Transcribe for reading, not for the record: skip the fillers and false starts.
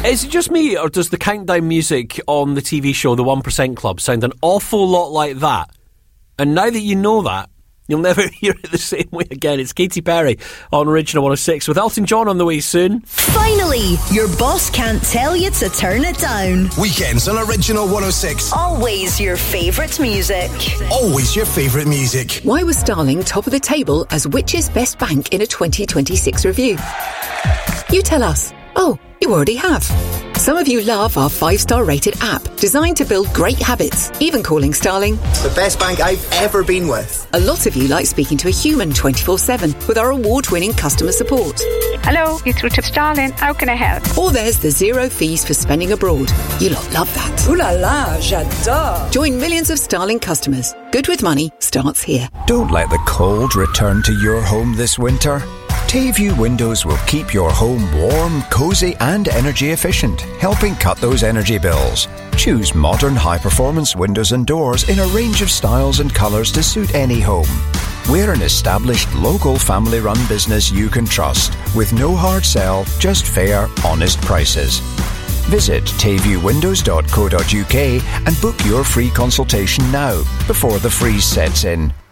Is it just me, or does the countdown music on the TV show, The 1% Club, sound an awful lot like that? And now that you know that, you'll never hear it the same way again. It's Katy Perry on Original 106 with Elton John on the way soon. Finally, your boss can't tell you to turn it down. Weekends on Original 106. Always your favourite music. Always your favourite music. Why was Starling top of the table as Which's best bank in a 2026 review? You tell us. Oh, you already have. Some of you love our 5-star rated app, designed to build great habits, even calling Starling the best bank I've ever been with. A lot of you like speaking to a human 24/7 with our award-winning customer support. Hello, you're through to Starling. How can I help? Or there's the 0 fees for spending abroad. You lot love that. Ooh la la, j'adore. Join millions of Starling customers. Good with money starts here. Don't let the cold return to your home this winter. Tayview Windows will keep your home warm, cosy and energy efficient, helping cut those energy bills. Choose modern high-performance windows and doors in a range of styles and colours to suit any home. We're an established, local, family-run business you can trust, with no hard sell, just fair, honest prices. Visit tayviewwindows.co.uk and book your free consultation now, before the freeze sets in.